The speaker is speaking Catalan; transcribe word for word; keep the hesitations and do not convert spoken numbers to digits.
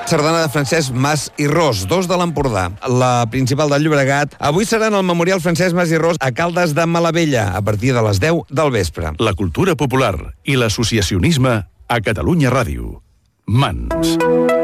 Sardana de Francesc Mas i Ros, dos de l'Empordà. La principal del Llobregat. Avui serà en el Memorial Francesc Mas i Ros a Caldes de Malavella, a partir de les deu del vespre. La cultura popular i l'associacionisme a Catalunya Ràdio. Mans.